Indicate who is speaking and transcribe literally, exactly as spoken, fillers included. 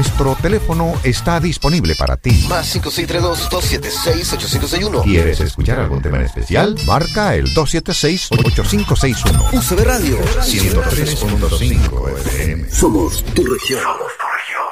Speaker 1: Nuestro teléfono está disponible para ti.
Speaker 2: Más cinco seis tres dos, dos siete seis, ocho cero seis uno.
Speaker 1: ¿Quieres escuchar algún tema en especial? Marca el dos siete seis, ocho cinco seis uno.
Speaker 2: U C B Radio
Speaker 1: ciento tres punto cinco F M.
Speaker 2: Somos tu región.